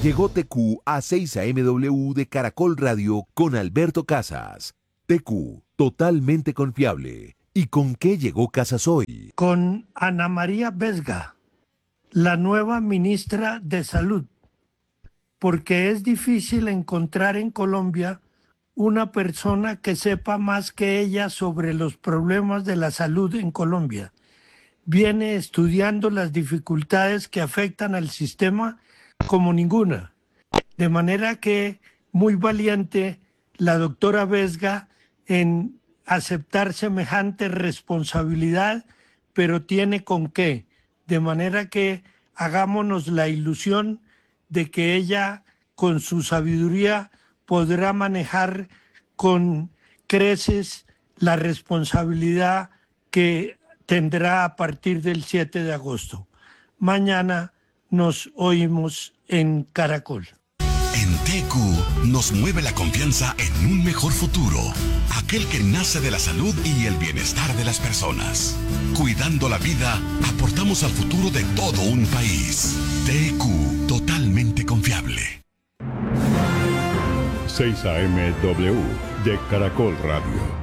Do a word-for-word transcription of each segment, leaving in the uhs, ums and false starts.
Llegó T Q a seis A M W de Caracol Radio con Alberto Casas. T Q, totalmente confiable. ¿Y con qué llegó Casas hoy? Con Ana María Vesga, la nueva ministra de Salud, porque es difícil encontrar en Colombia una persona que sepa más que ella sobre los problemas de la salud en Colombia. Viene estudiando las dificultades que afectan al sistema como ninguna. De manera que muy valiente la doctora Vesga en aceptar semejante responsabilidad, pero tiene con qué. De manera que hagámonos la ilusión de que ella, con su sabiduría, podrá manejar con creces la responsabilidad que tendrá a partir del siete de agosto. Mañana nos oímos en Caracol. En T Q nos mueve la confianza en un mejor futuro, aquel que nace de la salud y el bienestar de las personas. Cuidando la vida, aportamos al futuro de todo un país. T Q, totalmente confiable. seis A M W de Caracol Radio.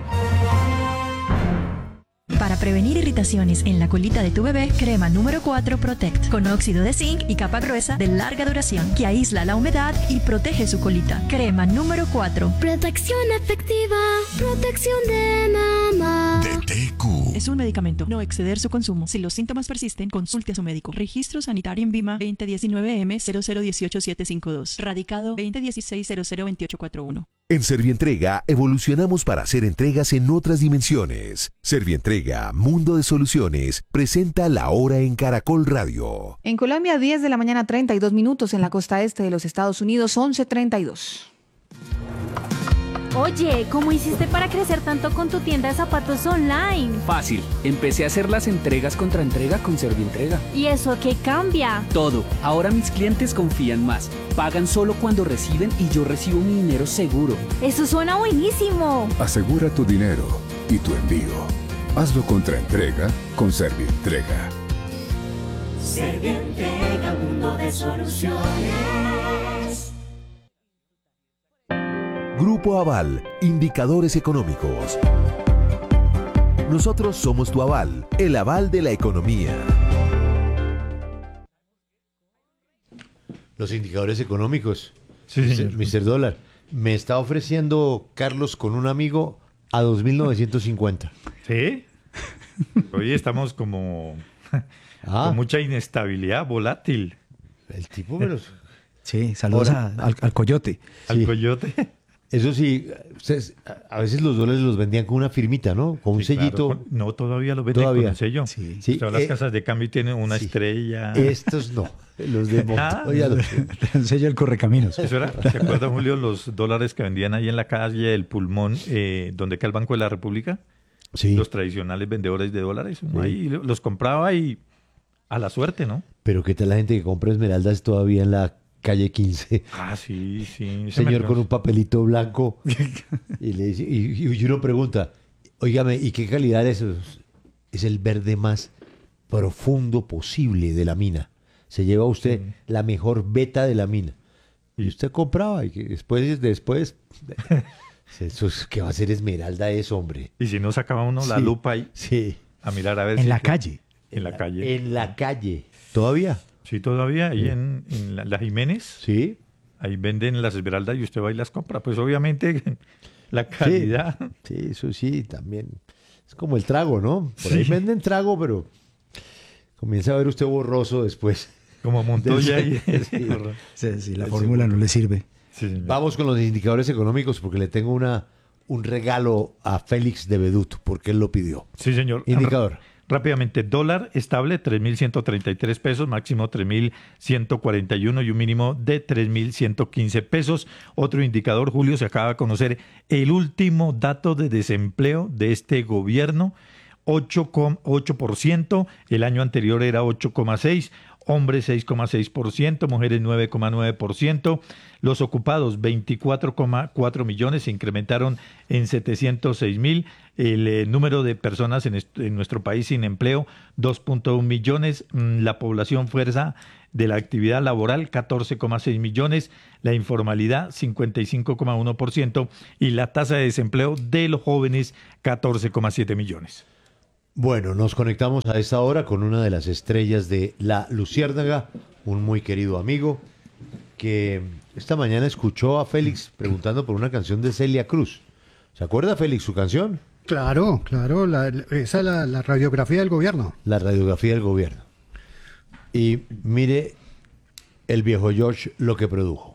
Para prevenir irritaciones en la colita de tu bebé, crema número cuatro Protect, con óxido de zinc y capa gruesa de larga duración que aísla la humedad y protege su colita. Crema número cuatro. Protección efectiva, protección de mamá. De T Q. Es un medicamento, no exceder su consumo. Si los síntomas persisten, consulte a su médico. Registro sanitario en Vima veinte diecinueve M cero cero dieciocho setecientos cincuenta y dos. Radicado veinte dieciséis cero cero veintiocho cuarenta y uno. En Servientrega evolucionamos para hacer entregas en otras dimensiones. Servientrega, Mundo de Soluciones, presenta La Hora en Caracol Radio. En Colombia, diez de la mañana, treinta y dos minutos. En la costa este de los Estados Unidos, once treinta y dos. Oye, ¿cómo hiciste para crecer tanto con tu tienda de zapatos online? Fácil, empecé a hacer las entregas contra entrega con Servientrega. ¿Y eso qué cambia? Todo, ahora mis clientes confían más, pagan solo cuando reciben y yo recibo mi dinero seguro. ¡Eso suena buenísimo! Asegura tu dinero y tu envío. Hazlo contra entrega con Servientrega. Servientrega, mundo de soluciones. Grupo Aval, indicadores económicos. Nosotros somos tu aval, el aval de la economía. Los indicadores económicos. Sí, señor. mister Dólar. Me está ofreciendo Carlos con un amigo a dos mil novecientos cincuenta. ¿Sí? Hoy estamos como ah. con mucha inestabilidad, volátil. El tipo me los... Sí, saludos a, al, al coyote. Al sí. coyote. Eso sí, ustedes, a veces los dólares los vendían con una firmita, ¿no? Con un sí, sellito. Claro. No, todavía los venden ¿Todavía? con el sello. Sí. sí. Todas las eh, casas de cambio tienen una sí. estrella. Estos no, los de Montoya. Ah, el sello del Correcaminos. Eso era, ¿se acuerda, Julio, los dólares que vendían ahí en la calle del Pulmón, eh, donde queda el Banco de la República? Sí. Los tradicionales vendedores de dólares. Sí. Ahí los compraba y a la suerte, ¿no? Pero ¿qué tal la gente que compra esmeraldas todavía en la calle quince? Ah, sí, sí. Señor con un papelito blanco. y, le dice, y, y uno pregunta, óigame, ¿y qué calidad es eso? Es el verde más profundo posible de la mina. Se lleva usted sí. la mejor beta de la mina. Y usted compraba y que después, después... Eso es, ¿qué va a ser esmeralda eso, hombre? Y si no sacaba uno la sí, lupa ahí sí. a mirar a ver en si la que, calle. En la calle. En la calle. ¿Todavía? Sí, todavía. Ahí sí. en, en la, la Jiménez. Sí. Ahí venden las esmeraldas y usted va y las compra. Pues obviamente la calidad. Sí, sí, eso sí, también. Es como el trago, ¿no? Por ahí sí. venden trago, pero comienza a ver usted borroso después. Como Montoya. y... sí, sí, sí, la fórmula no le sirve. Sí, Vamos con los indicadores económicos porque le tengo una un regalo a Félix de Bedut porque él lo pidió. Sí, señor. Indicador. Rápidamente, dólar estable tres mil ciento treinta y tres pesos, máximo tres mil ciento cuarenta y uno y un mínimo de tres mil ciento quince pesos. Otro indicador, Julio, se acaba de conocer el último dato de desempleo de este gobierno, ocho coma ocho por ciento, el año anterior era ocho coma seis por ciento. Hombres seis coma seis por ciento, mujeres nueve coma nueve por ciento, los ocupados veinticuatro coma cuatro millones, se incrementaron en setecientos seis mil, el eh, número de personas en, est- en nuestro país sin empleo dos punto uno millones, mm, la población fuerza de la actividad laboral, catorce coma seis millones, la informalidad, cincuenta y cinco coma uno por ciento y la tasa de desempleo de los jóvenes, catorce coma siete millones. Bueno, nos conectamos a esta hora con una de las estrellas de La Luciérnaga, un muy querido amigo, que esta mañana escuchó a Félix preguntando por una canción de Celia Cruz. ¿Se acuerda, Félix, su canción? Claro, claro, la, esa es la, la radiografía del gobierno. La radiografía del gobierno. Y mire el viejo George lo que produjo.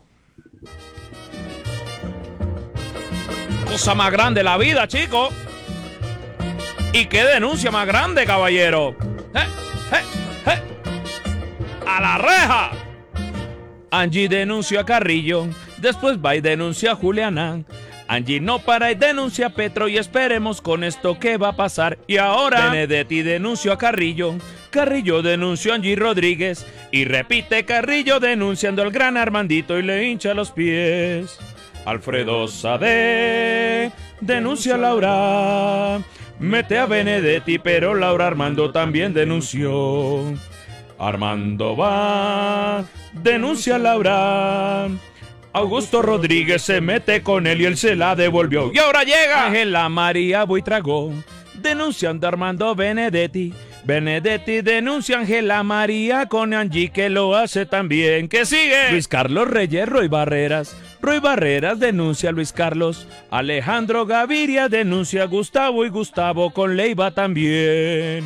Cosa más grande la vida, chico. ¿Y qué denuncia más grande, caballero? ¡Eh, eh, eh! ¡A la reja! Angie denunció a Carrillo, después va y denuncia a Juliana. Angie no para y denuncia a Petro y esperemos con esto qué va a pasar. Y ahora Benedetti denunció a Carrillo, Carrillo denunció a Angie Rodríguez y repite Carrillo denunciando al gran Armandito y le hincha los pies. Alfredo Sade denuncia a Laura, mete a Benedetti pero Laura Armando también denunció. Armando va, denuncia a Laura. Augusto Rodríguez se mete con él y él se la devolvió. Y ahora llega Ángela María Buitragón, denunciando a Armando Benedetti. Benedetti denuncia a Ángela María con Angie que lo hace también. ¿Qué sigue? Luis Carlos Reyes, Roy Barreras. Roy Barreras denuncia a Luis Carlos. Alejandro Gaviria denuncia a Gustavo y Gustavo con Leiva también.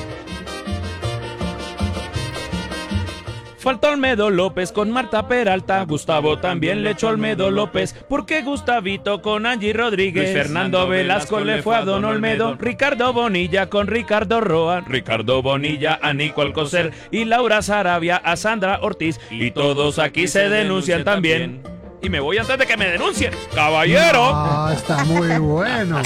Falta Olmedo López con Marta Peralta. Gustavo también le echó Olmedo López. Porque Gustavito con Angie Rodríguez. Luis Fernando Velasco le fue a Don Olmedo. Ricardo Bonilla con Ricardo Roa. Ricardo Bonilla a Nico Alcocer. Y Laura Sarabia a Sandra Ortiz. Y todos aquí se denuncian también. Y me voy antes de que me denuncien. ¡Caballero! Ah, está muy bueno.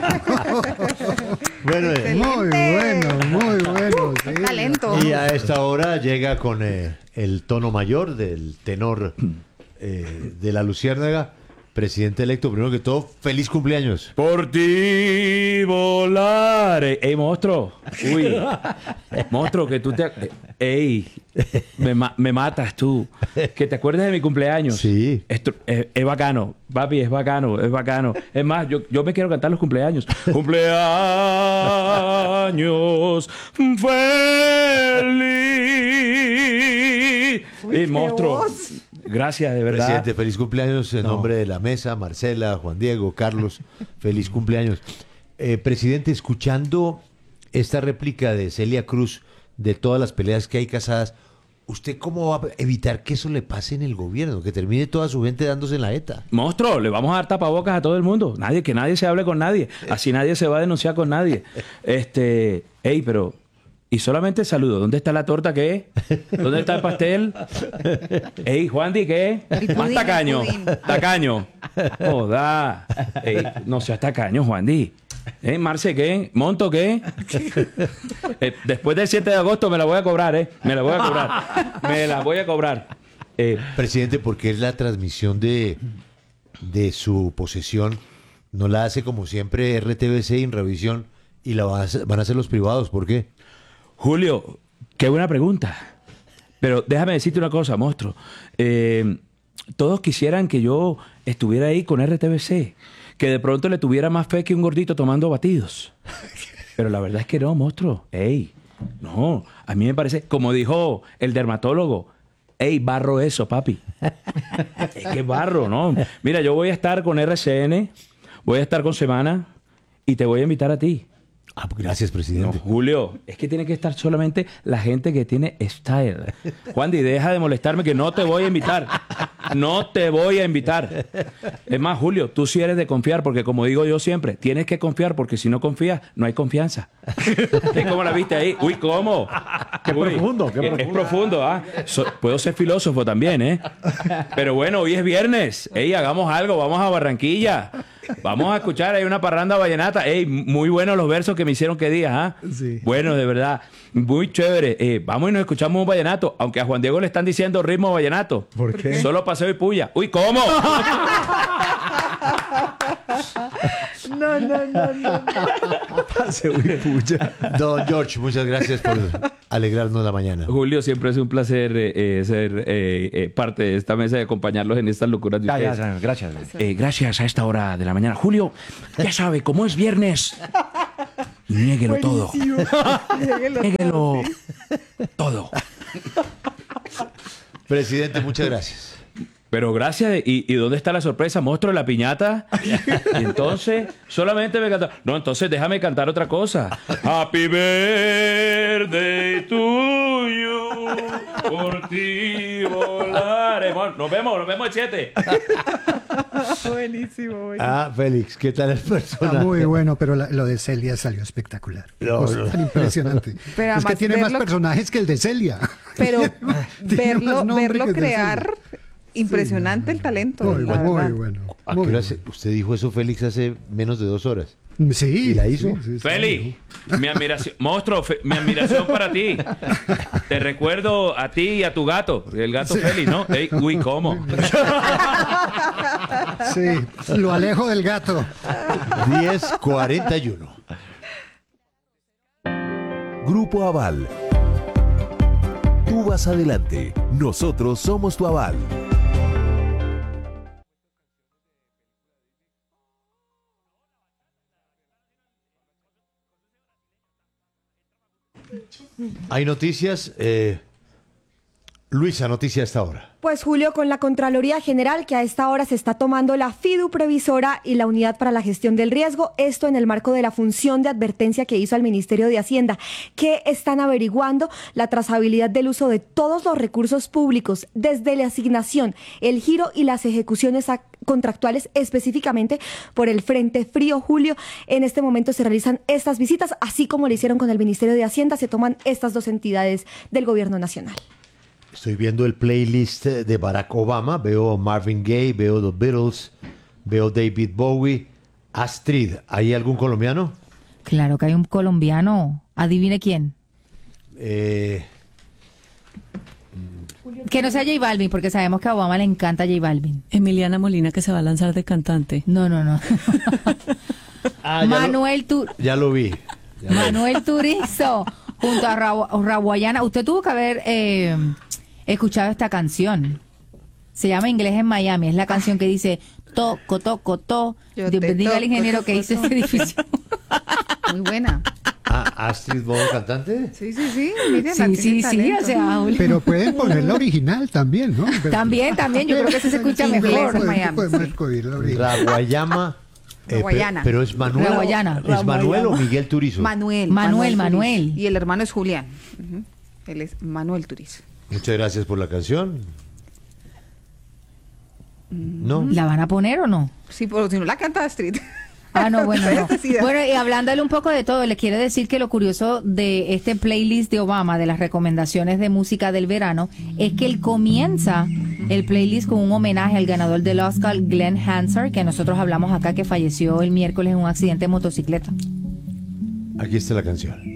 Bueno, eh, muy bueno, muy bueno. Sí. Talento. Y a esta hora llega con eh, el tono mayor del tenor eh, de La Luciérnaga. Presidente electo, primero que todo, feliz cumpleaños. Por ti volar. Ey, monstruo. Uy. Monstruo, que tú te... Ey, me, ma me matas tú. Que te acuerdes de mi cumpleaños. Sí. Esto, es, es bacano. Papi, es bacano, es bacano. Es más, yo, yo me quiero cantar los cumpleaños. Cumpleaños feliz. Ey, monstruo. Gracias, de verdad. Presidente, feliz cumpleaños en no. nombre de la mesa, Marcela, Juan Diego, Carlos, feliz cumpleaños. Eh, presidente, escuchando esta réplica de Celia Cruz de todas las peleas que hay casadas, ¿usted cómo va a evitar que eso le pase en el gobierno? Que termine toda su gente dándose en la eta. Monstruo, le vamos a dar tapabocas a todo el mundo. Nadie, que nadie se hable con nadie. Así nadie se va a denunciar con nadie. Este, ey, pero... Y solamente saludo. ¿Dónde está la torta? ¿Qué? ¿Dónde está el pastel? Ey, Juandi, ¿qué? Más tacaño. Tacaño. Joda. Ey, no seas tacaño, Juandi. ¿Eh, Marce, qué? ¿Monto, qué? Eh, después del siete de agosto me la voy a cobrar, ¿eh? Me la voy a cobrar. Me la voy a cobrar. Eh, Presidente, ¿por qué la transmisión de, de su posesión no la hace como siempre R T V C en revisión y la van a hacer, van a hacer los privados? ¿Por qué? Julio, qué buena pregunta. Pero déjame decirte una cosa, monstruo. Eh, todos quisieran que yo estuviera ahí con R T V C, que de pronto le tuviera más fe que un gordito tomando batidos. Pero la verdad es que no, monstruo. Ey, no, a mí me parece, como dijo el dermatólogo, ey, barro eso, papi. Es que barro, ¿no? Mira, yo voy a estar con R C N, voy a estar con Semana y te voy a invitar a ti. Ah, gracias, presidente. No, Julio, es que tiene que estar solamente la gente que tiene style. Juandi, deja de molestarme que no te voy a invitar. No te voy a invitar. Es más, Julio, tú sí eres de confiar, porque como digo yo siempre, tienes que confiar, porque si no confías, no hay confianza. ¿Es como la viste ahí? Uy, ¿cómo? Qué Uy, profundo, qué profundo. Es profundo, ¿ah? So, puedo ser filósofo también, ¿eh? Pero bueno, hoy es viernes. Ey, hagamos algo, vamos a Barranquilla. Vamos a escuchar, hay una parranda vallenata. Ey, muy buenos los versos que me hicieron que digas, ¿ah? Sí. Bueno, de verdad, muy chévere. Eh, vamos y nos escuchamos un vallenato, aunque a Juan Diego le están diciendo ritmo vallenato. ¿Por qué? Solo paseo y puya. Uy, ¿cómo? No, no, no, no. Paseo y puya. Don George, muchas gracias por alegrarnos la mañana. Julio, siempre es un placer eh, ser eh, eh, parte de esta mesa y acompañarlos en estas locuras de Ya, ustedes. ya, ya, gracias. Eh, gracias a esta hora de la mañana. Julio, ya sabe, como es viernes, niéguelo todo. Niéguelo todo. Presidente, muchas gracias. Pero gracias, ¿y, y dónde está la sorpresa? ¿Monstruo de la piñata? Y entonces, solamente me canta. No, entonces déjame cantar otra cosa. Happy birthday to you. Por ti volaremos. Nos vemos, nos vemos el siete. Buenísimo, buenísimo. Ah, Félix, ¿qué tal el personaje? Ah, muy bueno, pero la- lo de Celia salió espectacular. No, Cosa no. tan impresionante. Pero es que además tiene más verlo- personajes que el de Celia. Pero Tiene verlo, más nombre verlo que el de crear, impresionante el talento. Muy, la muy verdad. bueno. ¿A qué hora se- usted dijo eso, Félix, hace menos de dos horas? Sí. ¿Y la hizo? sí, sí, sí. Feli, mi admiración, monstruo, fe- mi admiración para ti. Te recuerdo a ti y a tu gato, el gato Sí. Feli, ¿no? Ey, uy, ¿cómo? Sí, lo alejo del gato. diez cuarenta y uno. Grupo Aval. Tú vas adelante. Nosotros somos tu aval. Hay noticias. Eh, Luisa, noticia a esta hora. Pues Julio, con la Contraloría General que a esta hora se está tomando la FIDU Previsora y la Unidad para la Gestión del Riesgo, esto en el marco de la función de advertencia que hizo al Ministerio de Hacienda, que están averiguando la trazabilidad del uso de todos los recursos públicos, desde la asignación, el giro y las ejecuciones ac- contractuales, específicamente por el Frente Frío. Julio, en este momento se realizan estas visitas, así como lo hicieron con el Ministerio de Hacienda, se toman estas dos entidades del Gobierno Nacional. Estoy viendo el playlist de Barack Obama. Veo Marvin Gaye, veo The Beatles, veo David Bowie. Astrid, ¿hay algún colombiano? Claro que hay un colombiano. Adivine quién. Eh, Que no sea J Balvin, porque sabemos que a Obama le encanta J Balvin. Emiliana Molina, que se va a lanzar de cantante. No, no, no. ah, ya Manuel lo, Tur ya lo vi. Ya lo vi. Manuel Turizo junto a Rabu- Raguayana. Usted tuvo que haber eh, escuchado esta canción. Se llama Inglés en Miami. Es la canción que dice toco, toco, to. Yo Dios te bendiga al toco, ingeniero toco, que hizo toco. este edificio. Muy buena. Ah, Astrid Bodo, cantante. Sí, sí, sí. Miren, Sí, la tiene sí, sí, talento. o sea, Julio. Pero pueden poner la original también, ¿no? Pero- También, también, yo creo que ese se escucha Inglés mejor. en Miami, Podemos sí. escoger la original. Raguayama. eh, Raguayana. pero, pero es Manuel. Raguayana. ¿Es Manuel o Miguel Turizo? Manuel. Manuel, Manuel. Turizo. Y el hermano es Julián. Ujú. Él es Manuel Turizo. Muchas gracias por la canción. ¿No? ¿La van a poner o no? Sí, pero si no la canta Astrid. Ah, no, bueno, no. Decida. Bueno, y hablándole un poco de todo, le quiero decir que lo curioso de este playlist de Obama, de las recomendaciones de música del verano, es que él comienza el playlist con un homenaje al ganador del Oscar, Glenn Hansard, que nosotros hablamos acá, que falleció el miércoles en un accidente de motocicleta. Aquí está la canción.